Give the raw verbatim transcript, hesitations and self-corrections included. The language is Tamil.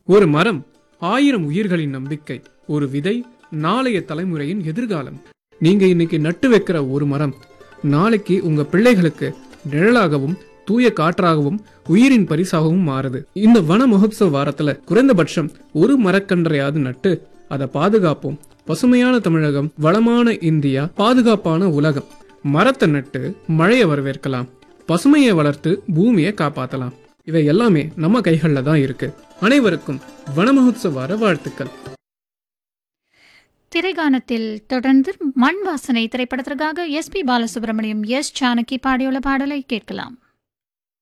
ஒரு மரம் ஆயிரம் உயிர்களின் நம்பிக்கை, ஒரு விதை நாளைய தலைமுறையின் எதிர்காலம். நீங்க இன்னைக்கு நட்டு வைக்கிற ஒரு மரம் நாளைக்கு உங்க பிள்ளைகளுக்கு நிழலாகவும் தூய காற்றாகவும் உயிரின் பரிசாகவும் மாறுது. இந்த வன மகோத்சவ வாரத்துல குறைந்தபட்சம் ஒரு மரக்கன்றையாவது நட்டு அதை பாதுகாப்போம். பசுமையான தமிழகம், வளமான இந்தியா, பாதுகாப்பான உலகம். மரத்தை நட்டு மழையை வரவேற்கலாம், பசுமையை வளர்த்து பூமியை காப்பாத்தலாம். இவை எல்லாமே நம்ம கைகள்ல தான் இருக்கு. அனைவருக்கும் வன மகோத்சவ வார வாழ்த்துக்கள். திரைகானத்தில் தொடர்ந்து மண் வாசனை திரைப்படத்திற்காக S B Balasubramaniam, S Janaki பாடியுள்ள பாடலை கேட்கலாம்.